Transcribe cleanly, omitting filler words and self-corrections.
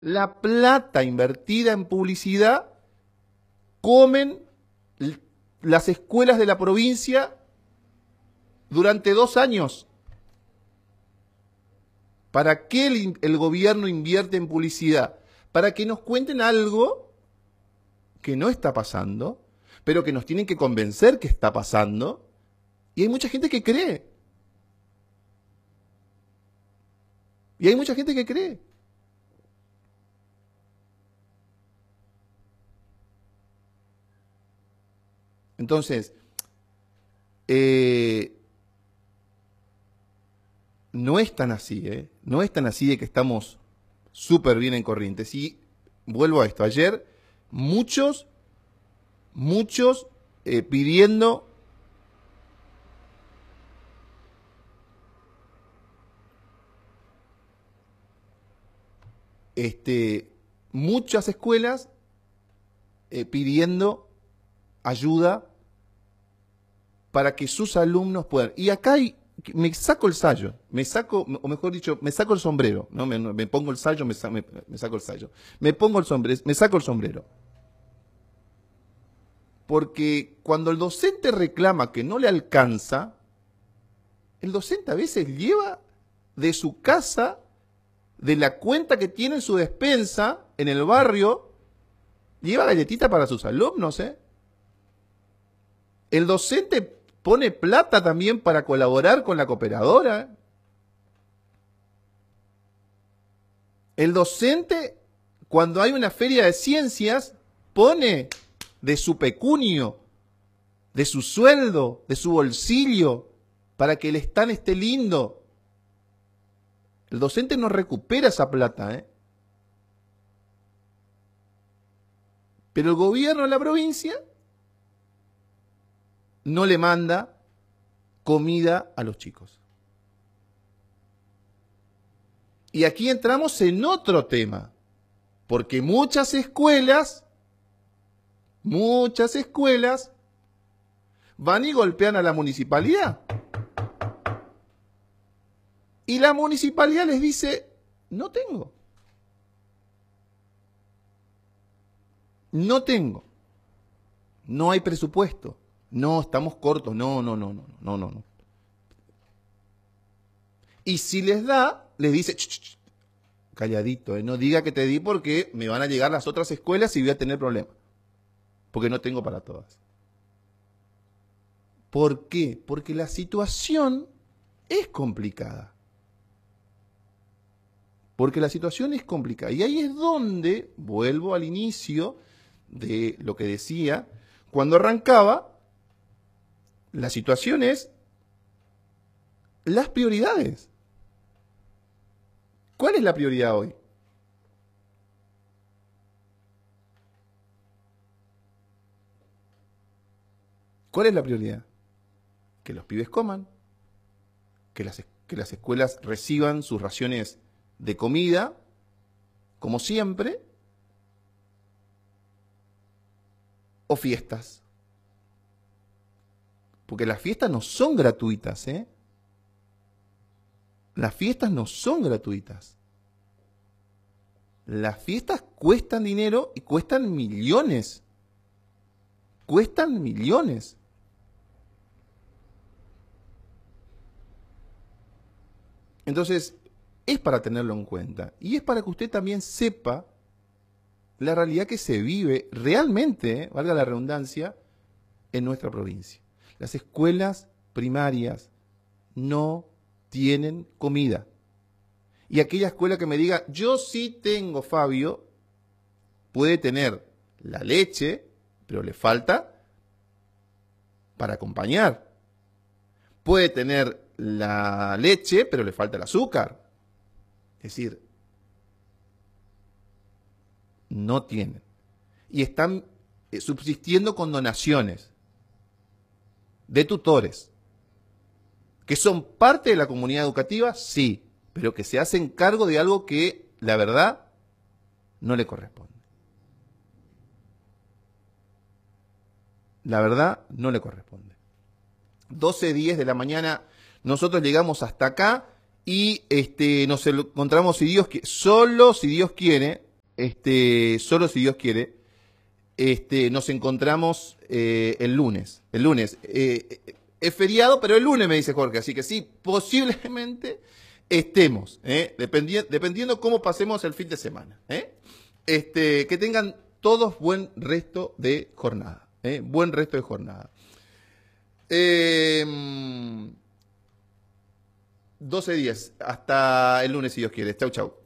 La plata invertida en publicidad comen las escuelas de la provincia durante 2 años. ¿Para qué el gobierno invierte en publicidad? Para que nos cuenten algo que no está pasando, pero que nos tienen que convencer que está pasando. Y hay mucha gente que cree. Y hay mucha gente que cree. Entonces, no es tan así, no es tan así de que estamos súper bien en Corrientes. Y vuelvo a esto, ayer muchos pidiendo muchas escuelas pidiendo ayuda para que sus alumnos puedan. Y acá me saco el sayo, me saco el sombrero, ¿no? Me pongo el sayo, me saco el sayo. Me saco el sombrero. Porque cuando el docente reclama que no le alcanza, el docente a veces lleva de su casa, de la cuenta que tiene en su despensa, en el barrio, lleva galletita para sus alumnos, El docente pone plata también para colaborar con la cooperadora. El docente, cuando hay una feria de ciencias, pone de su pecunio, de su sueldo, de su bolsillo, para que el stand esté lindo. El docente no recupera esa plata, Pero el gobierno de la provincia no le manda comida a los chicos. Y aquí entramos en otro tema, porque muchas escuelas van y golpean a la municipalidad. Y la municipalidad les dice, no tengo. No tengo. No hay presupuesto. No, estamos cortos. No. Y si les da, les dice, calladito, no diga que te di porque me van a llegar las otras escuelas y voy a tener problemas. Porque no tengo para todas. ¿Por qué? Porque la situación es complicada. Porque la situación es complicada. Y ahí es donde, vuelvo al inicio de lo que decía, cuando arrancaba, la situación es las prioridades. ¿Cuál es la prioridad hoy? ¿Cuál es la prioridad? Que los pibes coman, que las escuelas reciban sus raciones de comida, como siempre, o fiestas. Porque las fiestas no son gratuitas, Las fiestas no son gratuitas. Las fiestas cuestan dinero y cuestan millones. Cuestan millones. Entonces, es para tenerlo en cuenta. Y es para que usted también sepa la realidad que se vive realmente, valga la redundancia, en nuestra provincia. Las escuelas primarias no tienen comida. Y aquella escuela que me diga, yo sí tengo, Fabio, puede tener la leche, pero le falta para acompañar. Puede tener la leche, pero le falta el azúcar. Es decir, no tienen. Y están subsistiendo con donaciones de tutores, que son parte de la comunidad educativa, sí, pero que se hacen cargo de algo que, la verdad, no le corresponde. La verdad, no le corresponde. 12:10 de la mañana, nosotros llegamos hasta acá y nos encontramos, solo si Dios quiere, solo si Dios quiere, nos encontramos el lunes. El lunes. Es feriado, pero el lunes me dice Jorge, así que sí, posiblemente estemos, dependiendo cómo pasemos el fin de semana. Que tengan todos buen resto de jornada. Buen resto de jornada. 12:10. Hasta el lunes, si Dios quiere. Chau, chau.